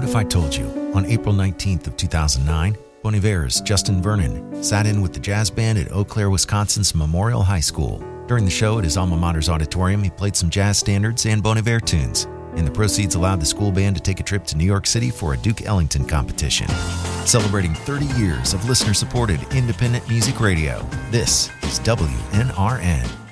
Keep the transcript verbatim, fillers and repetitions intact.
if I told you, on April nineteenth of two thousand nine, Bon Iver's Justin Vernon sat in with the jazz band at Eau Claire, Wisconsin's Memorial High School. During the show at his alma mater's auditorium, he played some jazz standards and Bon Iver tunes, and the proceeds allowed the school band to take a trip to New York City for a Duke Ellington competition. Celebrating thirty years of listener-supported independent music radio, this is W N R N.